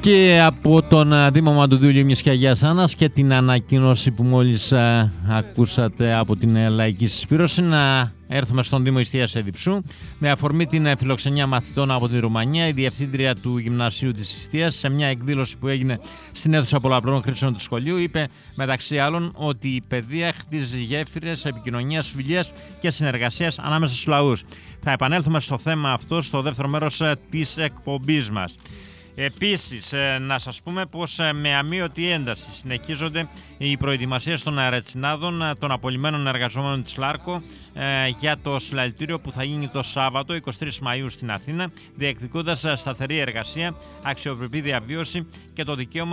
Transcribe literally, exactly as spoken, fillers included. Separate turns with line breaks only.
Και από τον Δήμο Μαντουδίου Λίμνης και Αγίας Άννας και την ανακοίνωση που μόλις α, ακούσατε από την Λαϊκή Συσπήρωση, να έρθουμε στον Δήμο Ιστίας Εδιψού. Με αφορμή την φιλοξενία μαθητών από τη Ρουμανία, η Διευθύντρια του Γυμνασίου της Ιστίας, σε μια εκδήλωση που έγινε στην αίθουσα πολλαπλών χρήσεων του σχολείου, είπε μεταξύ άλλων ότι η παιδεία χτίζει γέφυρες επικοινωνίας, φιλίας και συνεργασίας ανάμεσα στους λαούς. Θα επανέλθουμε στο θέμα αυτό στο δεύτερο μέρος της εκπομπής μας. Επίσης, να σας πούμε πως με αμείωτη ένταση συνεχίζονται οι προετοιμασίες των ρετσινάδων των απολυμμένων εργαζομένων της Λάρκο για το συλλαλητήριο που θα γίνει το Σάββατο εικοστή τρίτη Μαΐου στην Αθήνα, διεκδικώντας σταθερή εργασία, αξιοπρεπή διαβίωση και το δικαίωμα